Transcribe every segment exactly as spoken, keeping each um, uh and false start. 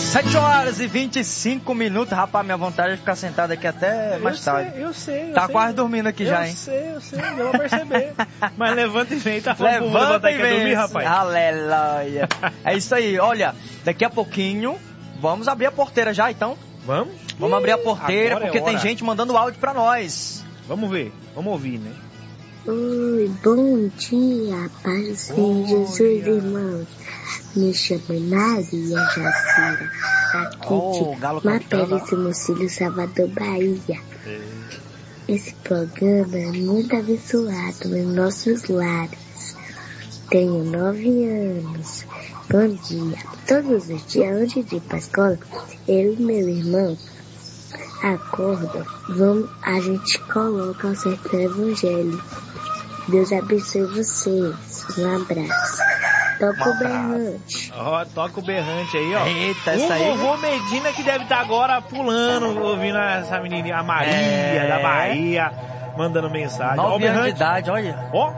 sete horas e vinte e cinco minutos. Rapaz, minha vontade é ficar sentado aqui até mais eu tarde. Sei, eu sei, eu Tá sei. quase dormindo aqui eu já, hein? Eu sei, eu sei, deu pra perceber. Mas levanta e vem, tá falando Levanta levantar e e quer dormir, vem. rapaz? Aleluia. É isso aí, olha, daqui a pouquinho, vamos abrir a porteira já, então? Vamos? Vamos abrir a porteira, Agora é porque tem hora. gente mandando áudio pra nós. Vamos ver, vamos ouvir, né? Oi, bom dia, paz do Senhor Jesus, irmãos. Me chamo Maria Jacira, aqui Oh, de Galo Mapé cantando, ó. desse Mocílio, Salvador, Bahia. Esse programa é muito abençoado em nossos lares. Tenho nove anos. Bom dia. Todos os dias, antes de ir para a escola, eu e meu irmão acordam, vamos, a gente coloca o certo evangelho. Deus abençoe vocês. Um abraço. Toca o berrante. Ó, toca o berrante aí, ó. Eita, o essa aí. vovô Medina que deve estar agora pulando, ouvindo essa menininha, a Maria, É. da Bahia, mandando mensagem. Ó, o nove anos de berrante. idade, olha. Ó.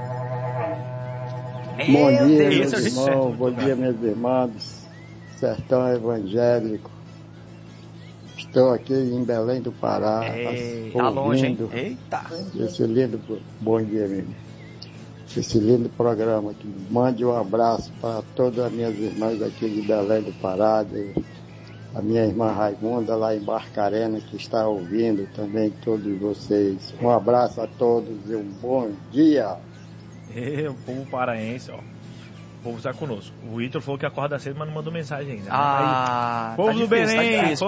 Bom Meu dia, Deus. meus Esse é irmãos, muito bom bom. dia, meus irmãos, sertão evangélico. Estou aqui em Belém do Pará, Ei, tá longe, hein? ouvindo Eita. esse lindo, bom dia, mesmo. Esse lindo programa aqui. Mande um abraço para todas as minhas irmãs aqui de Belém do Pará, de, a minha irmã Raimunda lá em Barcarena, que está ouvindo também, todos vocês. Um abraço a todos e um bom dia. É, o povo paraense, ó. O povo está conosco. O Ítalo falou que acorda cedo, mas não mandou mensagem ainda. Ah, Aí, povo tá do difícil, tá Belém, difícil.